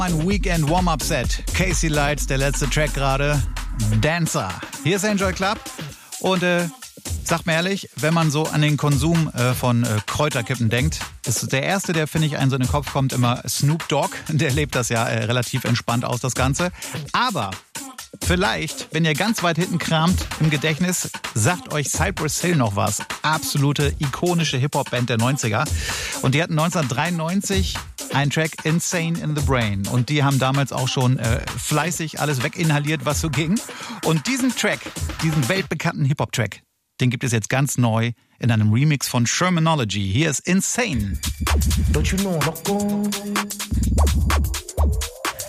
Ein Weekend Warm-Up-Set. Casey Lights, der letzte Track gerade. Dancer. Hier ist Enjoy Club. Und sagt mir ehrlich, wenn man so an den Konsum von Kräuterkippen denkt, ist der erste, der, finde ich, einen so in den Kopf kommt, immer Snoop Dogg. Der lebt das ja relativ entspannt aus, das Ganze. Aber vielleicht, wenn ihr ganz weit hinten kramt im Gedächtnis, sagt euch Cypress Hill noch was. Absolute ikonische Hip-Hop-Band der 90er. Und die hatten 1993 einen Track Insane in the Brain. Und die haben damals auch schon fleißig alles weginhaliert, was so ging. Und diesen Track, diesen weltbekannten Hip-Hop-Track, den gibt es jetzt ganz neu in einem Remix von Shermanology. Hier ist Insane. Don't you know, loco?